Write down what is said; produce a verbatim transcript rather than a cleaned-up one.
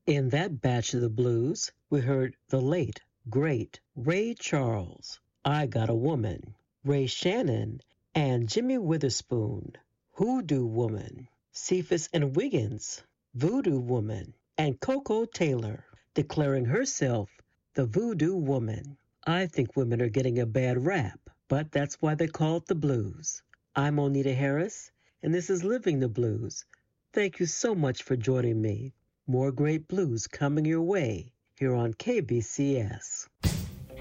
In that batch of the blues, we heard the late, great Ray Charles, I Got a Woman, Ray Shannon, and Jimmy Witherspoon, Hoodoo Woman, Cephas and Wiggins, Voodoo Woman, and Coco Taylor, declaring herself the Voodoo Woman. I think women are getting a bad rap, but that's why they call it the blues. I'm Onita Harris, and this is Living the Blues. Thank you so much for joining me. More great blues coming your way here on K B C S.